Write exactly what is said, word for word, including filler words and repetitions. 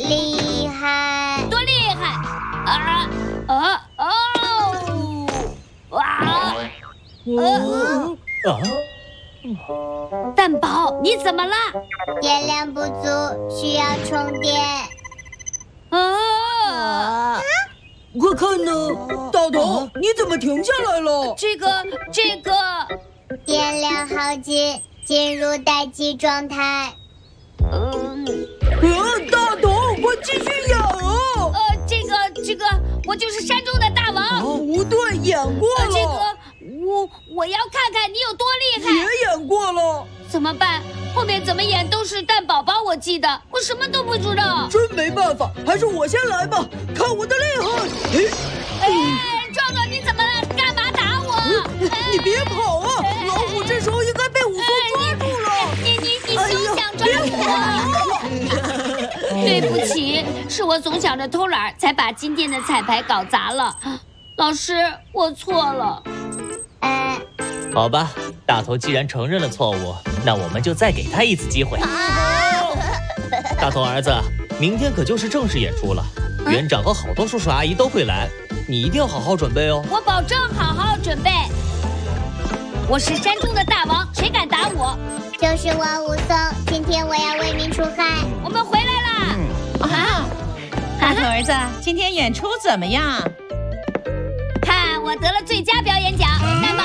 厉害， 多厉害！啊啊哦！哇！ 哦啊！ 蛋宝，你怎么了？ 电量不足，需要充电。 啊！ 快看呢，大头，你怎么停下来了？ 这个，这个， 电量耗尽，进入待机状态。 嗯， 呃，大头，快继续演啊！ 呃，这个，这个，我就是山中的大王。 不对，演过了。 这个，我我要看看你有多厉害。 也演过了。 怎么办？后面怎么演都是蛋宝宝，我记得，我什么都不知道。 真没办法，还是我先来吧，看我的厉害！ 哎，壮壮，你怎么了？干嘛打我？ 你别跑啊！老虎这时候应该被武松抓住了。 你你你休想抓我！对不起，是我总想着偷懒，才把今天的彩排搞砸了。老师，我错了。 呃， 好吧，大头既然承认了错误，那我们就再给他一次机会。大头儿子，明天可就是正式演出了，园长和好多叔叔阿姨都会来，你一定要好好准备哦。 我保证好好准备。我是山中的大王，谁敢打我？ 就是我武松，今天我要为民除害。 我们回来啦！ 啊，大头儿子，今天演出怎么样？ 看，我得了最佳表演奖，蛋宝